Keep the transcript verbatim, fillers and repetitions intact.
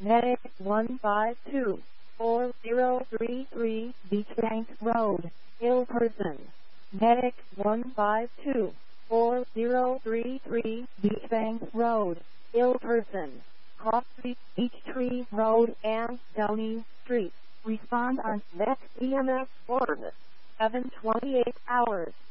Medic one five two, four zero three three Beachbank Road, Ilperson. Medic one five two, four zero three three Beachbank Road, Ilperson. Cross Street, Peachtree Road, and Downey Street. Respond on next E M S forward. seven twenty-eight hours.